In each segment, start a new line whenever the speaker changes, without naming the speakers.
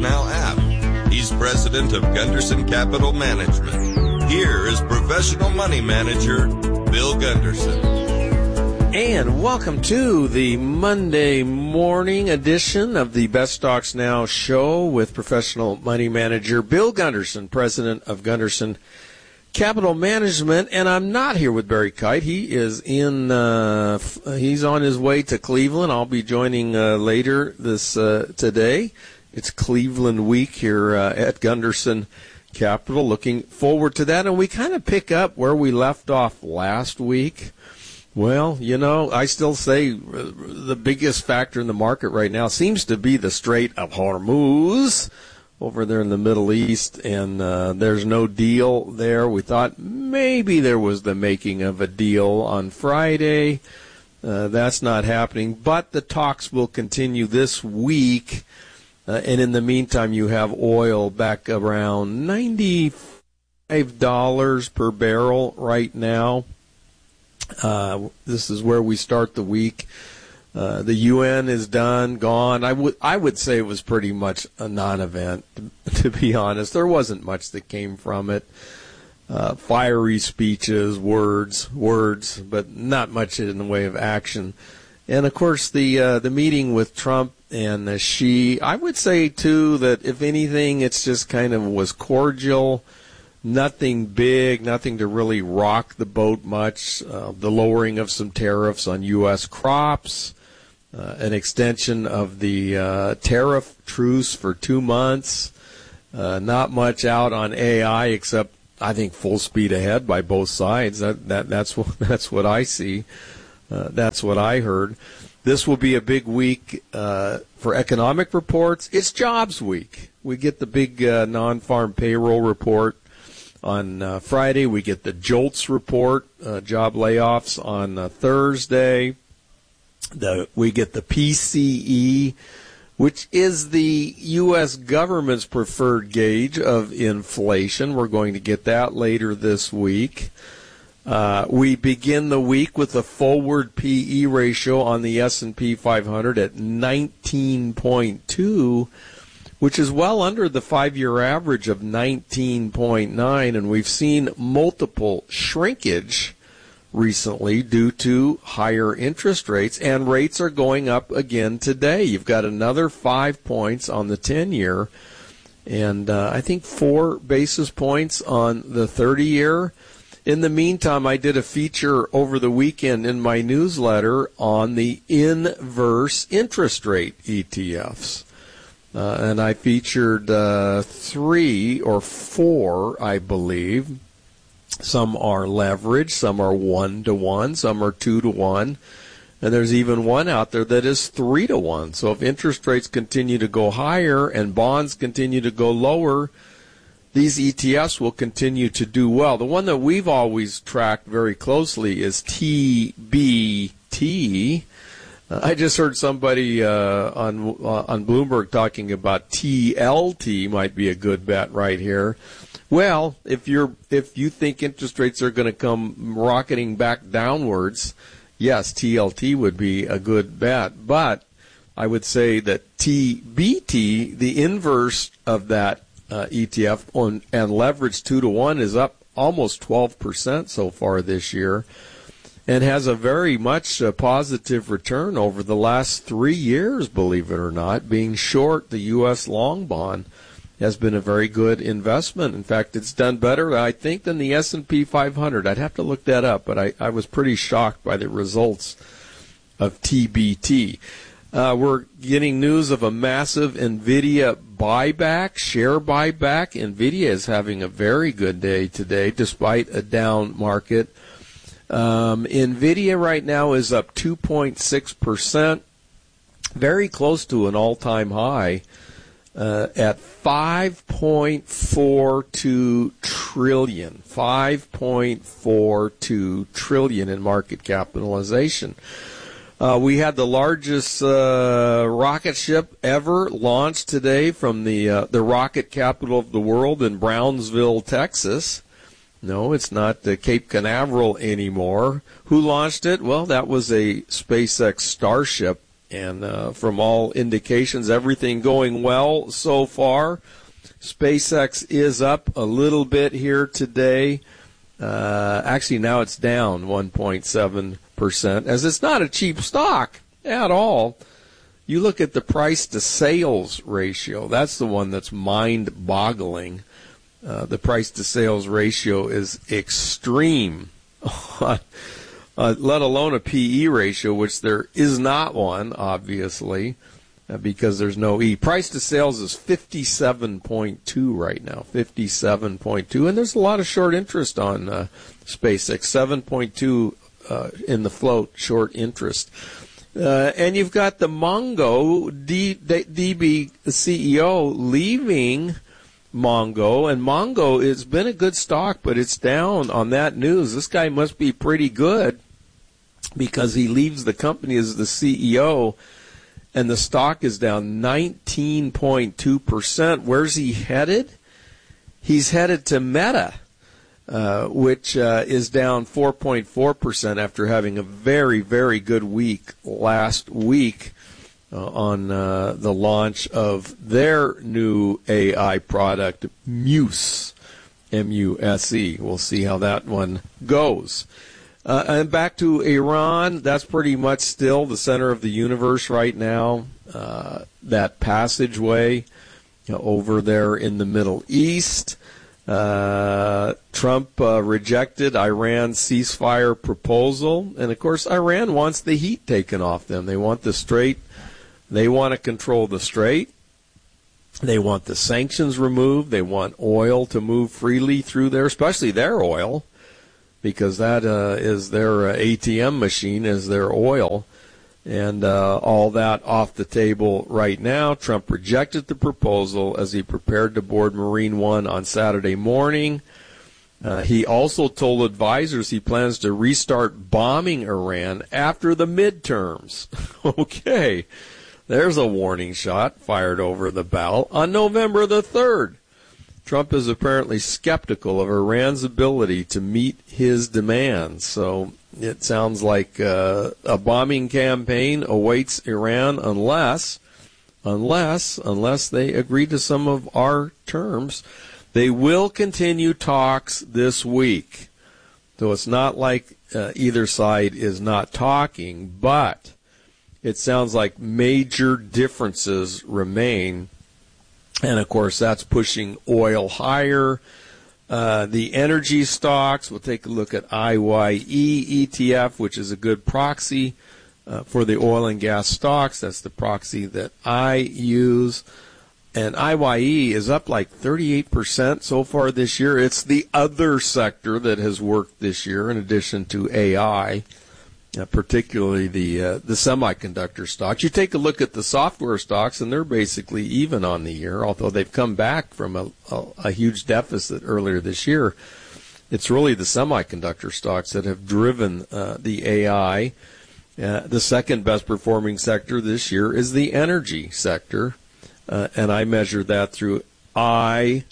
Now app. He's president of Gunderson Capital Management. Here is professional money manager Bill Gunderson.
And welcome to the Monday morning edition of the Best Stocks Now show with professional money manager Bill Gunderson, president of Gunderson Capital Management. And I'm not here with Barry Kite. He is he's on his way to Cleveland. I'll be joining later today. It's Cleveland week here at Gunderson Capital. Looking forward to that. And we kind of pick up where we left off last week. Well, I still say the biggest factor in the market right now seems to be the Strait of Hormuz over there in the Middle East, and there's no deal there. We thought maybe there was the making of a deal on Friday. That's not happening, but the talks will continue this week, and in the meantime, you have oil back around $95 per barrel right now. This is where we start the week. The UN is gone. I would say it was pretty much a non-event, to be honest. There wasn't much that came from it. Fiery speeches, words, but not much in the way of action. And of course, the meeting with Trump and Xi, I would say too that if anything, it's just kind of was cordial. Nothing big, nothing to really rock the boat much. The lowering of some tariffs on U.S. crops, an extension of the tariff truce for 2 months. Not much out on AI except, I think, full speed ahead by both sides. That's what I see. That's what I heard. This will be a big week for economic reports. It's jobs week. We get the big non-farm payroll report. On Friday, we get the JOLTS report, job layoffs on Thursday. We get the PCE, which is the U.S. government's preferred gauge of inflation. We're going to get that later this week. We begin the week with a forward PE ratio on the S&P 500 at 19.2, which is well under the 5-year average of 19.9, and we've seen multiple shrinkage recently due to higher interest rates, and rates are going up again today. You've got another 5 points on the 10-year, and I think 4 basis points on the 30-year. In the meantime, I did a feature over the weekend in my newsletter on the inverse interest rate ETFs. And I featured 3 or 4, I believe. Some are leveraged, some are 1-to-1, some are 2-to-1, and there's even one out there that is 3-to-1. So if interest rates continue to go higher and bonds continue to go lower, these ETFs will continue to do well. The one that we've always tracked very closely is TBT. I just heard somebody on Bloomberg talking about TLT might be a good bet right here. Well, if you think interest rates are going to come rocketing back downwards, yes, TLT would be a good bet. But I would say that TBT, the inverse of that ETF, and leverage 2-to-1 is up almost 12% so far this year, and has a very much positive return over the last 3 years, believe it or not. Being short the U.S. long bond has been a very good investment. In fact, it's done better, I think, than the S&P 500. I'd have to look that up, but I was pretty shocked by the results of TBT. We're getting news of a massive NVIDIA buyback, share buyback. NVIDIA is having a very good day today, despite a down market. NVIDIA right now is up 2.6%, very close to an all-time high at $5.42 trillion. $5.42 trillion in market capitalization. We had the largest rocket ship ever launched today from the rocket capital of the world in Brownsville, Texas. No, it's not Cape Canaveral anymore. Who launched it? Well, that was a SpaceX Starship And from all indications, everything going well so far. SpaceX is up a little bit here today. Actually, now it's down 1.7%, as it's not a cheap stock at all. You look at the price-to-sales ratio. That's the one that's mind-boggling. The price-to-sales ratio is extreme, let alone a PE ratio, which there is not one, obviously, because there's no E. Price-to-sales is 57.2 right now, 57.2. And there's a lot of short interest on SpaceX, 7.2 in the float, short interest. And you've got the Mongo DB CEO leaving Mongo, and Mongo has been a good stock, but it's down on that news. This guy must be pretty good because he leaves the company as the CEO, and the stock is down 19.2%. Where's he headed? He's headed to Meta, which is down 4.4% after having a very, very good week last week on the launch of their new AI product, Muse, M-U-S-E. We'll see how that one goes. And back to Iran, that's pretty much still the center of the universe right now, that passageway over there in the Middle East. Trump rejected Iran's ceasefire proposal, and of course Iran wants the heat taken off them. They want the Strait. They want to control the Strait. They want the sanctions removed. They want oil to move freely through there, especially their oil, because that is their ATM machine, is their oil. And all that off the table right now. Trump rejected the proposal as he prepared to board Marine One on Saturday morning. He also told advisors he plans to restart bombing Iran after the midterms. Okay, there's a warning shot fired over the bow. On November the 3rd, Trump is apparently skeptical of Iran's ability to meet his demands. So it sounds like a bombing campaign awaits Iran unless they agree to some of our terms. They will continue talks this week. So it's not like either side is not talking, but it sounds like major differences remain. And, of course, that's pushing oil higher. The energy stocks, we'll take a look at IYE ETF, which is a good proxy for the oil and gas stocks. That's the proxy that I use. And IYE is up like 38% so far this year. It's the other sector that has worked this year in addition to AI. Particularly the semiconductor stocks. You take a look at the software stocks, and they're basically even on the year, although they've come back from a huge deficit earlier this year. It's really the semiconductor stocks that have driven the AI. The second best performing sector this year is the energy sector, and I measure that through IYE.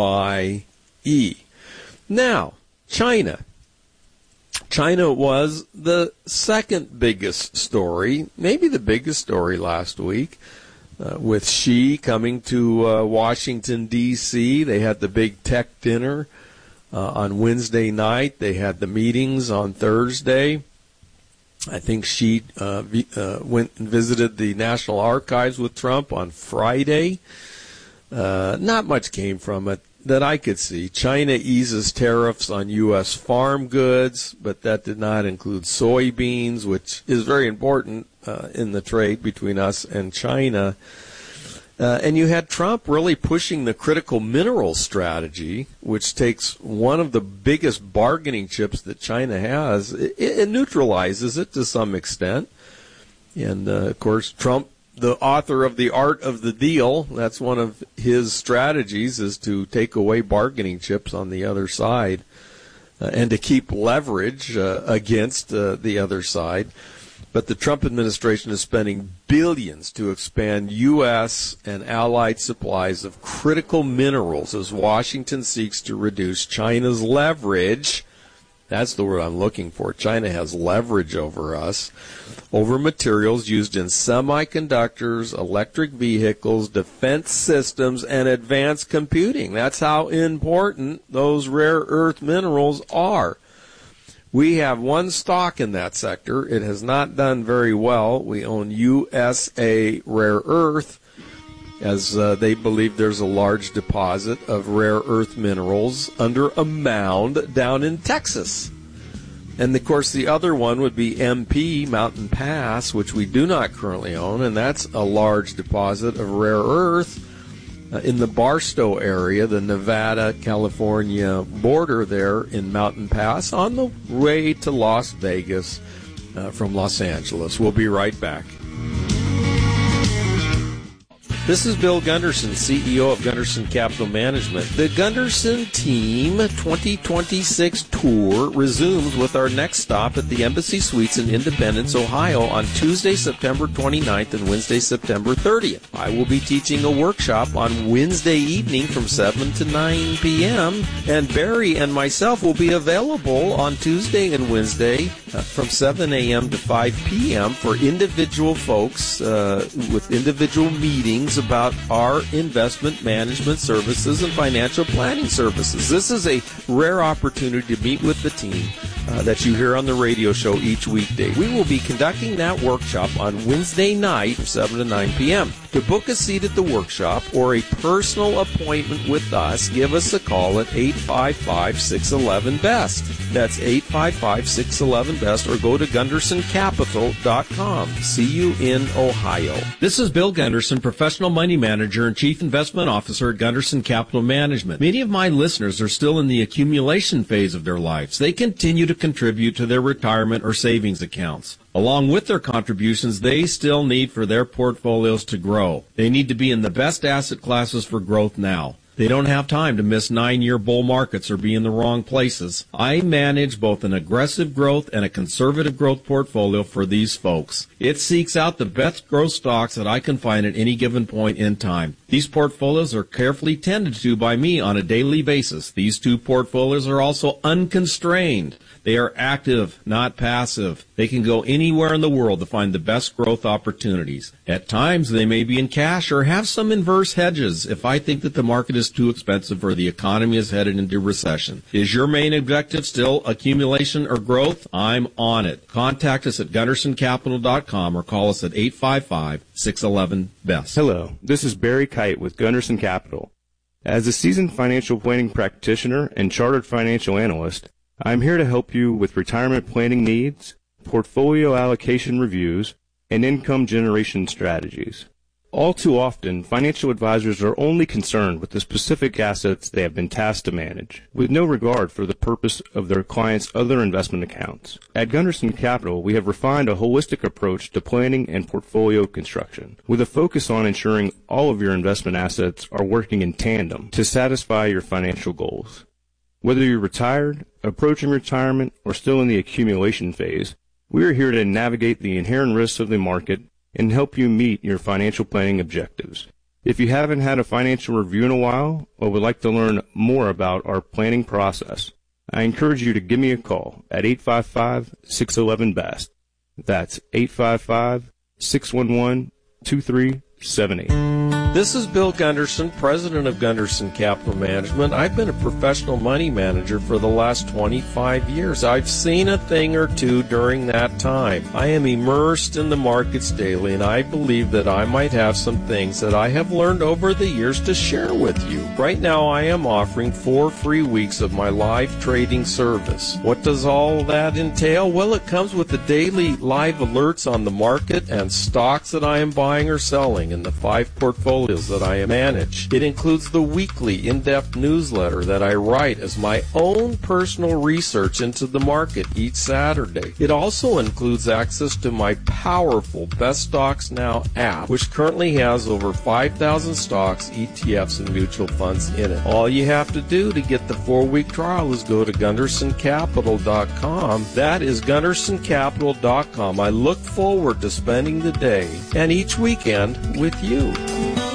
Now, China. China was the second biggest story, maybe the biggest story last week, with Xi coming to Washington, D.C. They had the big tech dinner on Wednesday night. They had the meetings on Thursday. I think Xi went and visited the National Archives with Trump on Friday. Not much came from it that I could see. China eases tariffs on U.S. farm goods, but that did not include soybeans, which is very important in the trade between us and China. And you had Trump really pushing the critical minerals strategy, which takes one of the biggest bargaining chips that China has. It neutralizes it to some extent. And, of course, Trump, the author of The Art of the Deal, that's one of his strategies, is to take away bargaining chips on the other side and to keep leverage against the other side. But the Trump administration is spending billions to expand U.S. and allied supplies of critical minerals as Washington seeks to reduce China's leverage That's the word I'm looking for. China has leverage over us, over materials used in semiconductors, electric vehicles, defense systems, and advanced computing. That's how important those rare earth minerals are. We have one stock in that sector. It has not done very well. We own USA Rare Earth, as they believe there's a large deposit of rare earth minerals under a mound down in Texas. And, of course, the other one would be MP, Mountain Pass, which we do not currently own, and that's a large deposit of rare earth in the Barstow area, the Nevada-California border there in Mountain Pass, on the way to Las Vegas from Los Angeles. We'll be right back. This is Bill Gunderson, CEO of Gunderson Capital Management. The Gunderson Team 2026 tour resumes with our next stop at the Embassy Suites in Independence, Ohio on Tuesday, September 29th and Wednesday, September 30th. I will be teaching a workshop on Wednesday evening from 7 to 9 p.m., and Barry and myself will be available on Tuesday and Wednesday from 7 a.m. to 5 p.m. for individual folks with individual meetings about our investment management services and financial planning services. This is a rare opportunity to meet with the team that you hear on the radio show each weekday. We will be conducting that workshop on Wednesday night from 7 to 9 p.m. To book a seat at the workshop or a personal appointment with us, give us a call at 855-611-BEST. That's 855-611-BEST, or go to GundersonCapital.com. See you in Ohio. This is Bill Gunderson, Professional Money Manager and Chief Investment Officer at Gunderson Capital Management. Many of my listeners are still in the accumulation phase of their lives. They continue to contribute to their retirement or savings accounts. Along with their contributions, they still need for their portfolios to grow. They need to be in the best asset classes for growth now. They don't have time to miss 9-year bull markets or be in the wrong places. I manage both an aggressive growth and a conservative growth portfolio for these folks. It seeks out the best growth stocks that I can find at any given point in time. These portfolios are carefully tended to by me on a daily basis. These two portfolios are also unconstrained. They are active, not passive. They can go anywhere in the world to find the best growth opportunities. At times, they may be in cash or have some inverse hedges if I think that the market is too expensive or the economy is headed into recession. Is your main objective still accumulation or growth? I'm on it. Contact us at GundersonCapital.com or call us at 855-611-BEST.
Hello, this is Barry Kite with Gunderson Capital. As a seasoned financial planning practitioner and chartered financial analyst, I'm here to help you with retirement planning needs, portfolio allocation reviews, and income generation strategies. All too often, financial advisors are only concerned with the specific assets they have been tasked to manage, with no regard for the purpose of their clients' other investment accounts. At Gunderson Capital, we have refined a holistic approach to planning and portfolio construction, with a focus on ensuring all of your investment assets are working in tandem to satisfy your financial goals. Whether you're retired, approaching retirement, or still in the accumulation phase, we are here to navigate the inherent risks of the market and help you meet your financial planning objectives. If you haven't had a financial review in a while or would like to learn more about our planning process, I encourage you to give me a call at 855-611-BEST. That's 855-611-2378.
This is Bill Gunderson, president of Gunderson Capital Management. I've been a professional money manager for the last 25 years. I've seen a thing or two during that time. I am immersed in the markets daily, and I believe that I might have some things that I have learned over the years to share with you. Right now, I am offering 4 free weeks of my live trading service. What does all that entail? Well, it comes with the daily live alerts on the market and stocks that I am buying or selling in the 5 portfolios that I manage. It includes the weekly in-depth newsletter that I write as my own personal research into the market each Saturday. It also includes access to my powerful Best Stocks Now app, which currently has over 5,000 stocks, ETFs, and mutual funds in it. All you have to do to get the 4-week trial is go to GundersonCapital.com. That is GundersonCapital.com. I look forward to spending the day and each weekend with you.